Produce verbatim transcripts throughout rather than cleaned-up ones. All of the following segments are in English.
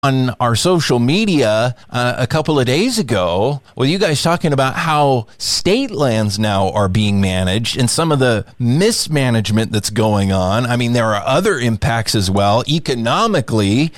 on our social media uh, a couple of days ago with you guys talking about how state lands now are being managed and some of the mismanagement that's going on. I mean, there are other impacts as well economically.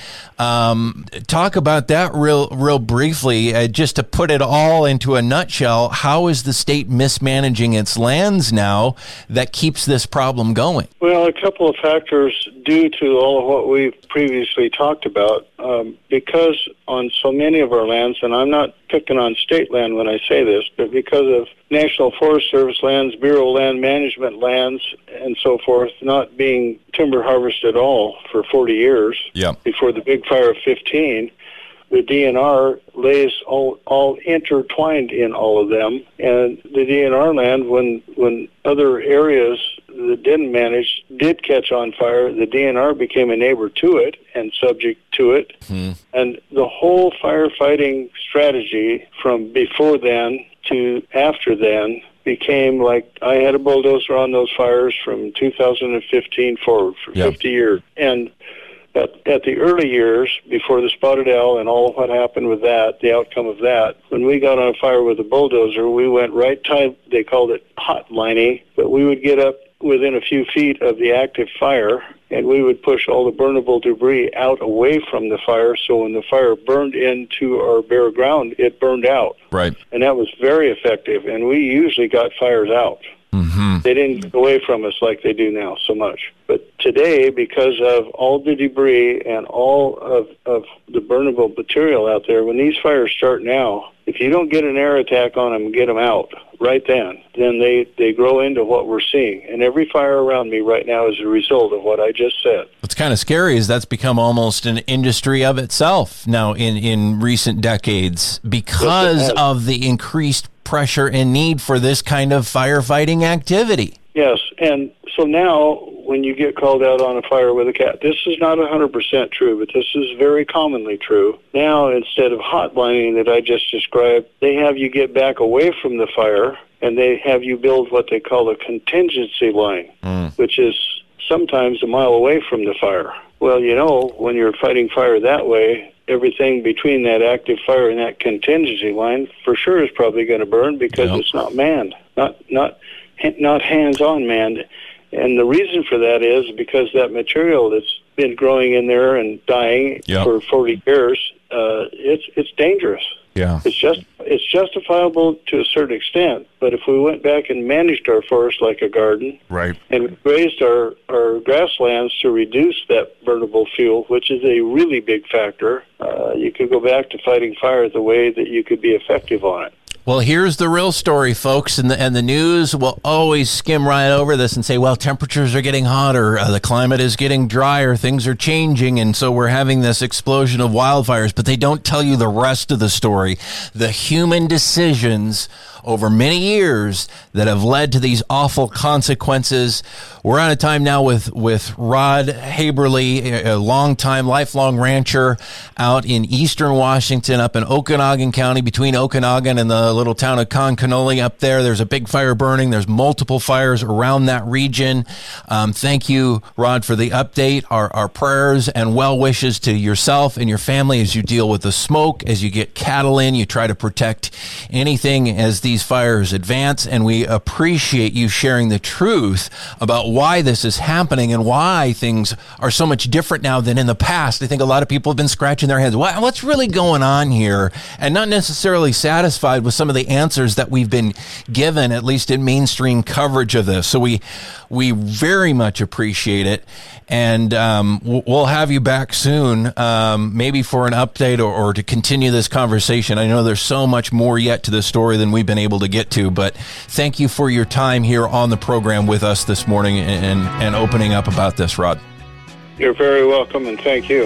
Um, talk about that real, real briefly, uh, just to put it all into a nutshell. How is the state mismanaging its lands now that keeps this problem going? Well, a couple of factors due to all of what we've previously talked about. Um, because on so many of our lands, and I'm not picking on state land when I say this, but because of National Forest Service lands, Bureau of Land Management lands, and so forth, not being timber harvested at all for forty years yep. before the big fire of fifteen, the D N R lays all, all intertwined in all of them. And the D N R land, when when other areas that didn't manage did catch on fire, the D N R became a neighbor to it and subject to it. Hmm. And the whole firefighting strategy from before then to after then became like I had a bulldozer on those fires from two thousand fifteen forward for yep. fifty years. And At, at the early years, before the spotted owl and all of what happened with that, the outcome of that, when we got on a fire with a bulldozer, we went right time, they called it hot lining, but we would get up within a few feet of the active fire, and we would push all the burnable debris out away from the fire, so when the fire burned into our bare ground, it burned out. Right. And that was very effective, and we usually got fires out. Mm-hmm. They didn't get away from us like they do now so much. But today, because of all the debris and all of, of the burnable material out there, when these fires start now, if you don't get an air attack on them and get them out right then, then they, they grow into what we're seeing. And every fire around me right now is a result of what I just said. What's kind of scary is that's become almost an industry of itself now in, in recent decades because yes, of the increased pressure and need for this kind of firefighting activity. Yes, and so now when you get called out on a fire with a cat, this is not one hundred percent true, but this is very commonly true. Now, instead of hotlining that I just described, they have you get back away from the fire, and they have you build what they call a contingency line, mm. which is sometimes a mile away from the fire. Well, you know, when you're fighting fire that way, everything between that active fire and that contingency line for sure is probably going to burn because yep. it's not manned, not not not hands-on manned. And the reason for that is because that material that's been growing in there and dying yep. for forty years, uh, it's it's dangerous. Yeah, it's just it's justifiable to a certain extent. But if we went back and managed our forest like a garden, right, and raised our our grasslands to reduce that burnable fuel, which is a really big factor, uh, you could go back to fighting fire the way that you could be effective on it. Well, here's the real story, folks, and the, and the news will always skim right over this and say, well, temperatures are getting hotter, uh, the climate is getting drier, things are changing, and so we're having this explosion of wildfires, but they don't tell you the rest of the story. The human decisions over many years that have led to these awful consequences. We're out of time now with, with Rod Haberle, a longtime, lifelong rancher out in eastern Washington, up in Okanogan County, between Okanogan and the little town of Conconoli up there. There's a big fire burning. There's multiple fires around that region. Um, thank you, Rod, for the update. Our, our prayers and well wishes to yourself and your family as you deal with the smoke, as you get cattle in, you try to protect anything as these fires advance, and we appreciate you sharing the truth about why this is happening and why things are so much different now than in the past. I think a lot of people have been scratching their heads. What's really going on here? And not necessarily satisfied with some of the answers that we've been given, at least in mainstream coverage of this. So we we very much appreciate it. And um, we'll have you back soon, um, maybe for an update or, or to continue this conversation. I know there's so much more yet to the story than we've been able to get to, but thank you for your time here on the program with us this morning and, and opening up about this, Rod. You're very welcome, and thank you.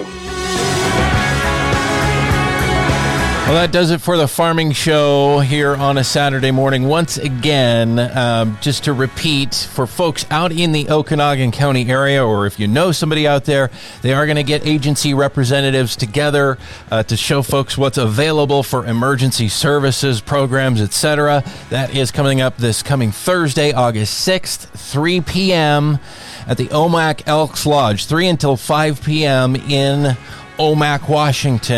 Well, that does it for the Farming Show here on a Saturday morning. Once again, um, just to repeat, for folks out in the Okanogan County area, or if you know somebody out there, they are going to get agency representatives together uh, to show folks what's available for emergency services, programs, et cetera. That is coming up this coming Thursday, August sixth, three p.m. at the Omak Elks Lodge, three until five p.m. in Omak, Washington.